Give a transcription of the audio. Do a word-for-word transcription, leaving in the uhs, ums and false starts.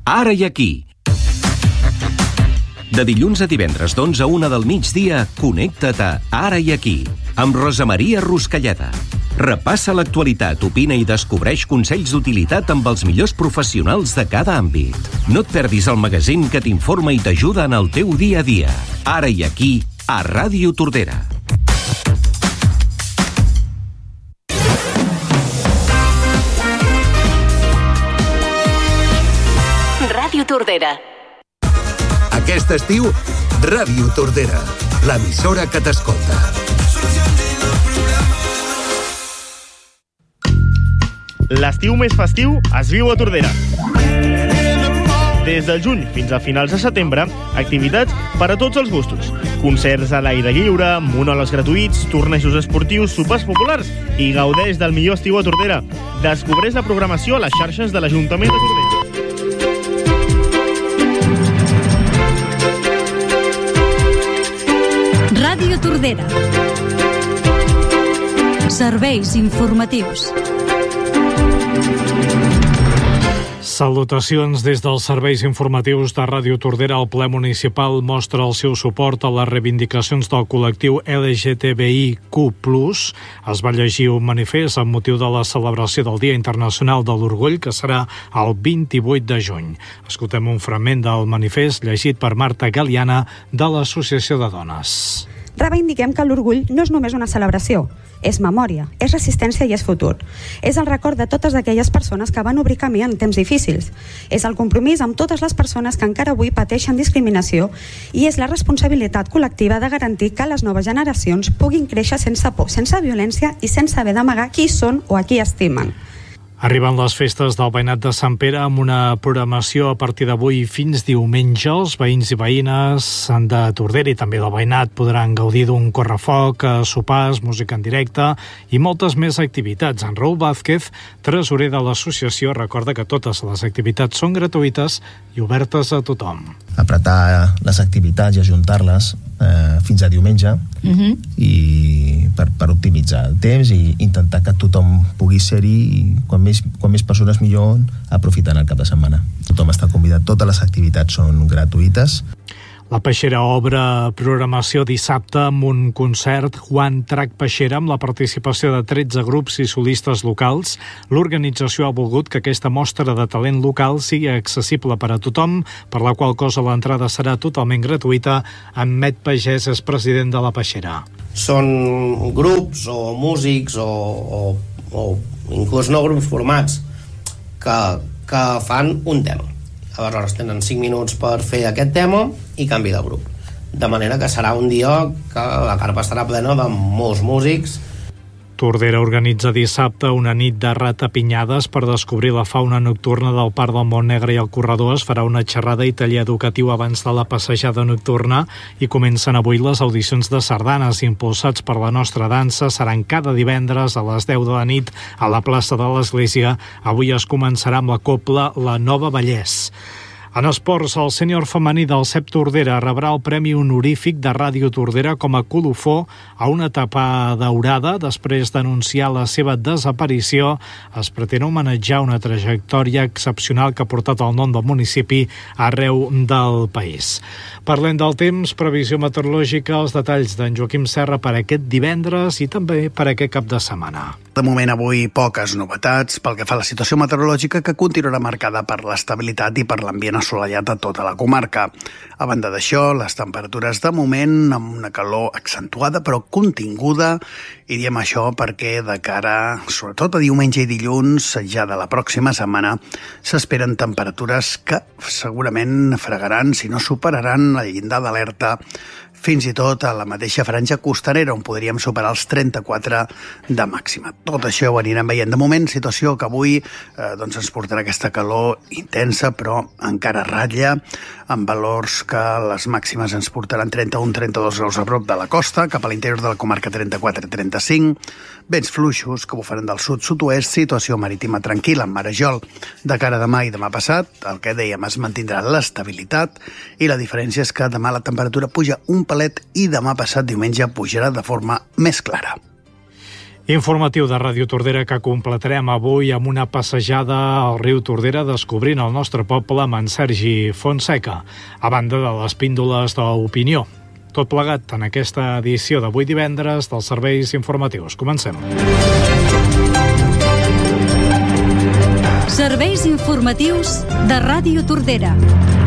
Ara i aquí. De dilluns a divendres d'onze a una del migdia, connecta't a Ara i aquí, amb Rosa Maria Ruscalleda. Repassa l'actualitat, opina i descobreix consells d'utilitat amb els millors professionals de cada àmbit. No et perdis el magazín que t'informa i t'ajuda en el teu dia a dia. Ara i aquí, a Ràdio Tordera. Ràdio Tordera. Aquest estiu, Ràdio Tordera, l'emissora que t'escolta. L'estiu més festiu es viu a Tordera. Des del juny fins a finals de setembre, activitats per a tots els gustos. Concerts a l'aire lliure, monòlegs gratuïts, tornejos esportius, sopars populars i gaudeix del millor estiu a Tordera. Descobreix la programació a les xarxes de l'Ajuntament de Tordera. Ràdio Tordera. Serveis informatius. Salutacions des dels serveis informatius de Ràdio Tordera. El ple municipal mostra el seu suport a les reivindicacions del col·lectiu L G T B I Q plus. Es va llegir un manifest amb motiu de la celebració del Dia Internacional de l'Orgull, que serà el vint-i-vuit de juny. Escoltem un fragment del manifest llegit per Marta Galiana de l'Associació de Dones. Reivindiquem que l'orgull no és només una celebració, és memòria, és resistència i és futur. És el record de totes aquelles persones que van obrir camí en temps difícils. És el compromís amb totes les persones que encara avui pateixen discriminació i és la responsabilitat col·lectiva de garantir que les noves generacions puguin créixer sense por, sense violència i sense haver d'amagar qui són o a qui estimen. Arriben les festes del Veïnat de Sant Pere amb una programació a partir d'avui fins diumenge. Els veïns i veïnes de Tordera i també del Veïnat podran gaudir d'un correfoc, sopars, música en directe i moltes més activitats. En Raúl Vázquez, tresorer de l'associació, recorda que totes les activitats són gratuïtes i obertes a tothom. Apretar les activitats i ajuntar-les eh, fins a diumenge uh-huh. i per, per optimitzar el temps i intentar que tothom pugui ser-hi i quan més, quan més persones millor aprofitant el cap de setmana. Tothom està convidat, totes les activitats són gratuïtes. La Peixera obre programació dissabte amb un concert Juan Trac Peixera amb la participació de tretze grups i solistes locals. L'organització ha volgut que aquesta mostra de talent local sigui accessible per a tothom, per la qual cosa l'entrada serà totalment gratuïta. En Met Pagès és president de la Peixera. Són grups o músics o, o, o inclús no grups formats que, que fan un tema. Aleshores tenen cinc minuts per fer aquest tema i canvi de grup. De manera que serà un dia que la carpa estarà plena de molts músics. Tordera organitza dissabte una nit de ratapinyades per descobrir la fauna nocturna del Parc del Montnegre i el Corredor. Es farà una xerrada i taller educatiu abans de la passejada nocturna i comencen avui les audicions de sardanes impulsats per la nostra dansa. Seran cada divendres a les deu de la nit a la plaça de l'Església. Avui es començarà amb la cobla La Nova Vallès. En esports, el sènior femení del C E P Tordera rebrà el Premi Honorífic de Ràdio Tordera com a colofó a una etapa daurada. Després d'anunciar la seva desaparició, es pretén homenatjar una trajectòria excepcional que ha portat el nom del municipi arreu del país. Parlem del temps, previsió meteorològica, els detalls d'en Joaquim Serra per aquest divendres i també per aquest cap de setmana. De moment avui poques novetats pel que fa a la situació meteorològica, que continuarà marcada per l'estabilitat i per l'ambient assolellat a tota la comarca. A banda d'això, les temperatures de moment amb una calor accentuada però continguda, i diem això perquè de cara, sobretot a diumenge i dilluns, ja de la pròxima setmana, s'esperen temperatures que segurament fregaran, si no superaran el llindar d'alerta, fins i tot a la mateixa franja costanera, on podríem superar els trenta-quatre de màxima. Tot això ho anirem veient. De moment, situació que avui eh, doncs ens portarà aquesta calor intensa, però encara ratlla, amb valors que les màximes ens portaran trenta-un a trenta-dos graus a prop de la costa, cap a l'interior de la comarca trenta-quatre a trenta-cinc, vents fluixos que bufaran del sud-sud-oest, situació marítima tranquil·la en Marejol. De cara a demà i demà passat, el que dèiem, es mantindrà l'estabilitat, i la diferència és que demà la temperatura puja un palet i demà passat diumenge pujarà de forma més clara. Informatiu de Ràdio Tordera que completarem avui amb una passejada al riu Tordera descobrint el nostre poble amb en Sergi Fonseca, a banda de les píndoles d'opinió. Tot plegat en aquesta edició d'avui divendres dels serveis informatius. Comencem. Serveis informatius de Ràdio Tordera.